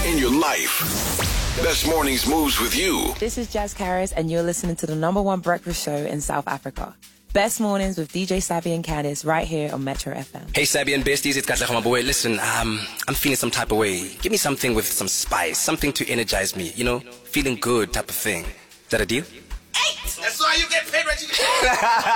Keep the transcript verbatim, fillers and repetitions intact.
in your life. Best Mornings moves with you. This is Jazz Karis, and you're listening to the number one breakfast show in South Africa. Best Mornings with D J Savvy and Candice right here on Metro F M. Hey, Savvy and Besties, it's Katlego Maboe. Listen, um, I'm feeling some type of way. Give me something with some spice, something to energize me, you know, feeling good type of thing. Is that a deal? That's why you get paid, Reggie.